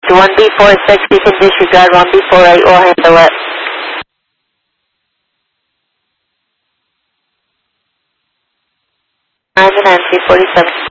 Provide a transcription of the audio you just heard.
To 1B46, you can disregard 1B48, we'll handle it. 9 and 347.